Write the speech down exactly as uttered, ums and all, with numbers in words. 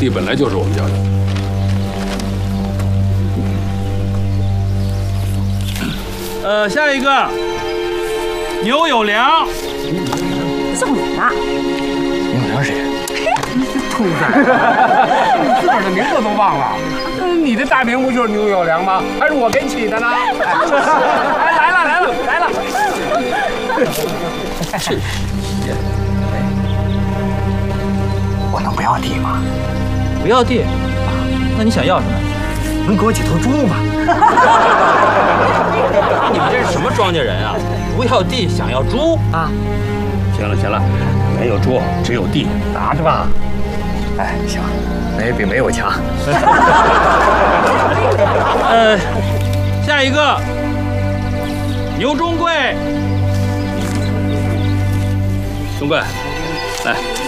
地本来就是我们家的。 呃，下一个牛有良， 送礼呢。 牛有良谁？ 兔子，你自个儿的名字都忘了。你的大名不就是牛有良吗？还是我给起的呢？哎，来了来了来了！ 我能不要地吗？ 不要地，那你想要什么？ 能给我几头猪吗？ 你们这是什么庄稼人啊？不要地，想要猪啊？ 行了行了，没有猪，只有地，拿着吧。 哎，行，没比没有强。 呃，下一个牛中贵， 中贵，来。